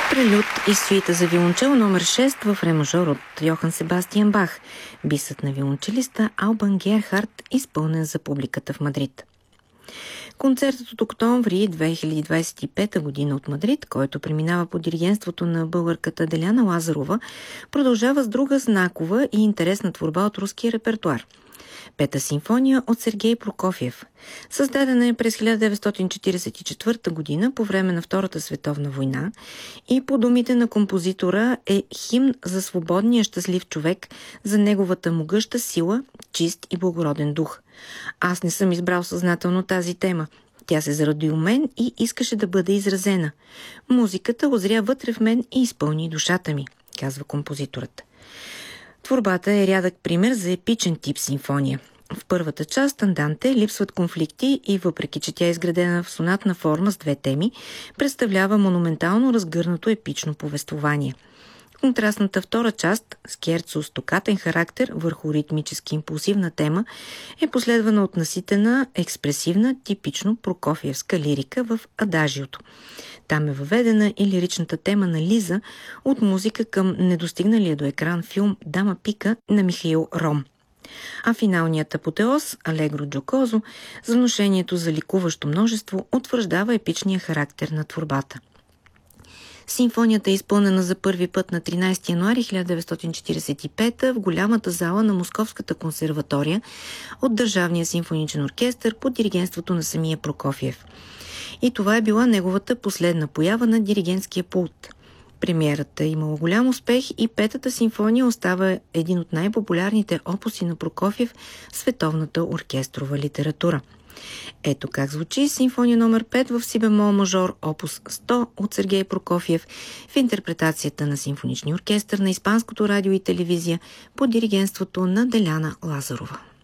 Прелюд и суита за виолончел номер 6 в ре мажор от Йохан Себастиан Бах. Бисът на виолончелиста Албан Герхард, изпълнен за публиката в Мадрид. Концертът от октомври 2025 година от Мадрид, който преминава под диригентството на българката Деляна Лазарова, продължава с друга знакова и интересна творба от руския репертуар. Пета симфония от Сергей Прокофиев. Създадена е през 1944 година по време на Втората световна война и по думите на композитора е химн за свободния щастлив човек, за неговата могъща сила, чист и благороден дух. Аз не съм избрал съзнателно тази тема. Тя се зароди у мен и искаше да бъде изразена. Музиката озря вътре в мен и изпълни душата ми, казва композиторът. Творбата е рядък пример за епичен тип симфония. В първата част, Анданте, липсват конфликти и въпреки, че тя е изградена в сонатна форма с две теми, представлява монументално разгърнато епично повествование. Контрастната втора част, скерцо с токатен характер върху ритмически импулсивна тема, е последвана от наситена, експресивна, типично прокофиевска лирика в адажиото. Там е въведена и лиричната тема на Лиза от музика към недостигналия до екран филм «Дама Пика» на Михаил Ром. А финалният апотеоз, Алегро Джокозо, с внушението за ликуващо множество, утвърждава епичния характер на творбата. Симфонията е изпълнена за първи път на 13 януари 1945 в голямата зала на Московската консерватория от Държавния симфоничен оркестър под диригентството на самия Прокофиев. И това е била неговата последна поява на диригентския пулт. Премиерата е имала голям успех и Петата симфония остава един от най-популярните опуси на Прокофиев в световната оркестрова литература. Ето как звучи симфония номер 5 в си бемол мажор, опус 100 от Сергей Прокофиев в интерпретацията на симфоничния оркестър на Испанското радио и телевизия под диригентството на Деляна Лазарова.